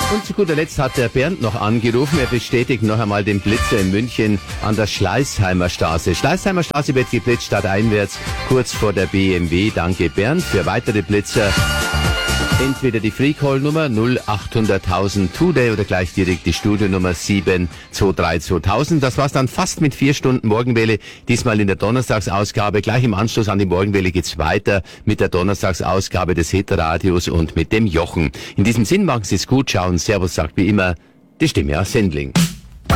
Und zu guter Letzt hat der Bernd noch angerufen. Er bestätigt noch einmal den Blitzer in München an der Schleißheimer Straße. Schleißheimer Straße wird geblitzt stadteinwärts, kurz vor der BMW. Danke Bernd. Für weitere Blitzer entweder die Freecall-Nummer 0800.000 Today oder gleich direkt die Studionummer 7232000. Das war's dann fast mit 4 Stunden Morgenwelle, diesmal in der Donnerstagsausgabe. Gleich im Anschluss an die Morgenwelle geht's weiter mit der Donnerstagsausgabe des Hitradios und mit dem Jochen. In diesem Sinn, machen Sie es gut, schauen. Servus sagt wie immer die Stimme aus Sendling.